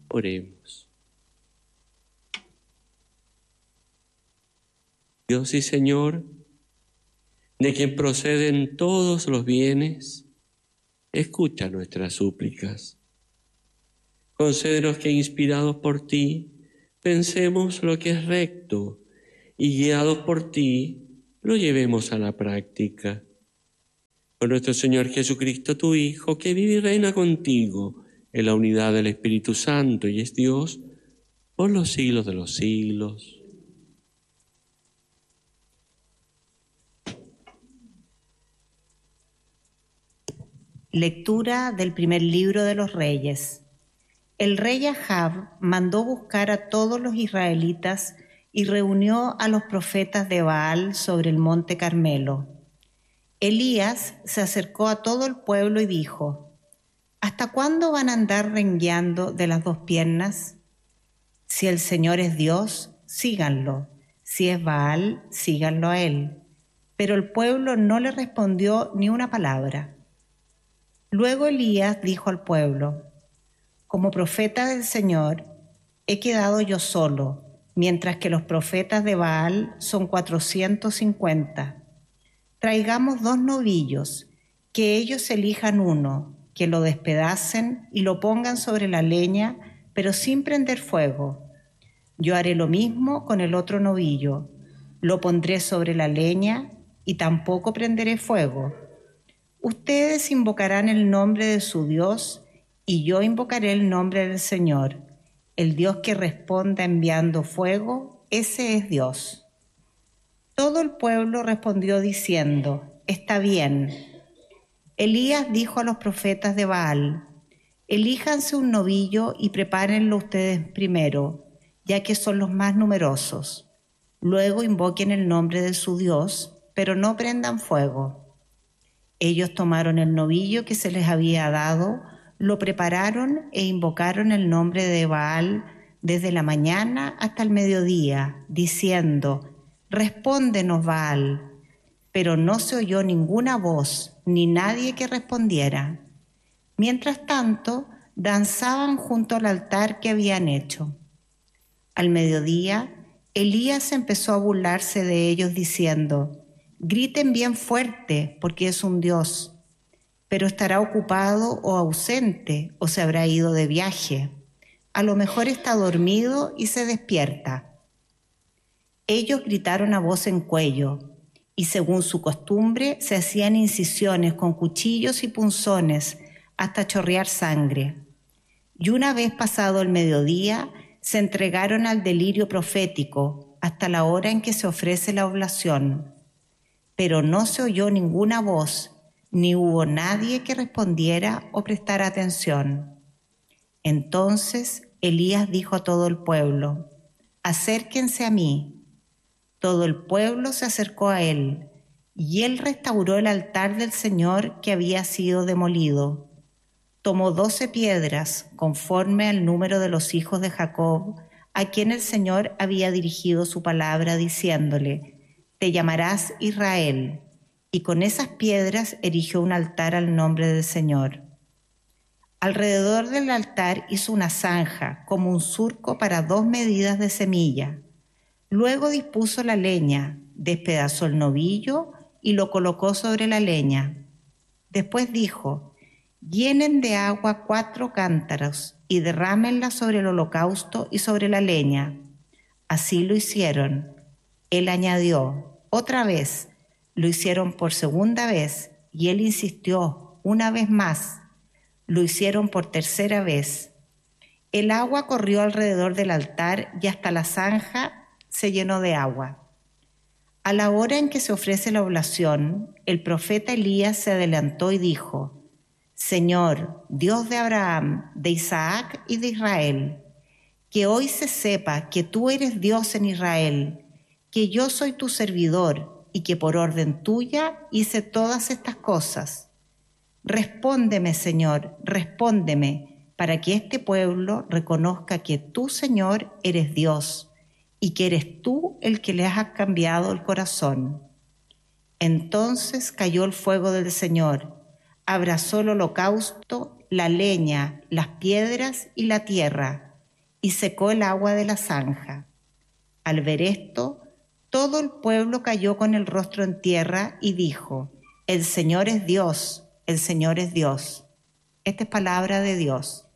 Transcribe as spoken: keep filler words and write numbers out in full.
Oremos. Dios y Señor, de quien proceden todos los bienes, escucha nuestras súplicas. Concédenos que, inspirados por ti, pensemos lo que es recto y, guiados por ti, lo llevemos a la práctica. Por nuestro Señor Jesucristo, tu Hijo, que vive y reina contigo en la unidad del Espíritu Santo y es Dios por los siglos de los siglos. Lectura del primer libro de los Reyes. El rey Ahab mandó buscar a todos los israelitas y reunió a los profetas de Baal sobre el monte Carmelo. Elías se acercó a todo el pueblo y dijo: ¿Hasta cuándo van a andar rengueando de las dos piernas? Si el Señor es Dios, síganlo. Si es Baal, síganlo a él. Pero el pueblo no le respondió ni una palabra. Luego Elías dijo al pueblo: Como profeta del Señor, he quedado yo solo, mientras que los profetas de Baal son cuatrocientos cincuenta. Traigamos dos novillos, que ellos elijan uno, que lo despedacen y lo pongan sobre la leña, pero sin prender fuego. Yo haré lo mismo con el otro novillo, lo pondré sobre la leña y tampoco prenderé fuego. Ustedes invocarán el nombre de su Dios y yo invocaré el nombre del Señor. El Dios que responda enviando fuego, ese es Dios. Todo el pueblo respondió diciendo: Está bien. Elías dijo a los profetas de Baal: Elíjanse un novillo y prepárenlo ustedes primero, ya que son los más numerosos. Luego invoquen el nombre de su Dios, pero no prendan fuego. Ellos tomaron el novillo que se les había dado, lo prepararon e invocaron el nombre de Baal desde la mañana hasta el mediodía, diciendo: Respóndenos, Baal. Pero no se oyó ninguna voz, ni nadie que respondiera. Mientras tanto, danzaban junto al altar que habían hecho. Al mediodía, Elías empezó a burlarse de ellos diciendo: Griten bien fuerte, porque es un Dios. Pero estará ocupado o ausente, o se habrá ido de viaje. A lo mejor está dormido y se despierta. Ellos gritaron a voz en cuello, y según su costumbre se hacían incisiones con cuchillos y punzones hasta chorrear sangre. Y una vez pasado el mediodía, se entregaron al delirio profético hasta la hora en que se ofrece la oblación. Pero no se oyó ninguna voz, ni hubo nadie que respondiera o prestara atención. Entonces Elías dijo a todo el pueblo: Acérquense a mí. Todo el pueblo se acercó a él, y él restauró el altar del Señor que había sido demolido. Tomó doce piedras, conforme al número de los hijos de Jacob, a quien el Señor había dirigido su palabra, diciéndole: Te llamarás Israel. Y con esas piedras erigió un altar al nombre del Señor. Alrededor del altar hizo una zanja, como un surco para dos medidas de semilla. Luego dispuso la leña, despedazó el novillo y lo colocó sobre la leña. Después dijo: Llenen de agua cuatro cántaros y derrámenla sobre el holocausto y sobre la leña. Así lo hicieron. Él añadió: Otra vez. Lo hicieron por segunda vez, y él insistió: Una vez más. Lo hicieron por tercera vez. El agua corrió alrededor del altar y hasta la zanja se llenó de agua. A la hora en que se ofrece la oblación, el profeta Elías se adelantó y dijo: Señor, Dios de Abraham, de Isaac y de Israel, que hoy se sepa que tú eres Dios en Israel, que yo soy tu servidor y que por orden tuya hice todas estas cosas. Respóndeme, Señor, respóndeme, para que este pueblo reconozca que tú, Señor, eres Dios, y que eres tú el que le has cambiado el corazón. Entonces cayó el fuego del Señor, abrazó el holocausto, la leña, las piedras y la tierra, y secó el agua de la zanja. Al ver esto, todo el pueblo cayó con el rostro en tierra y dijo: El Señor es Dios, el Señor es Dios. Esta es palabra de Dios.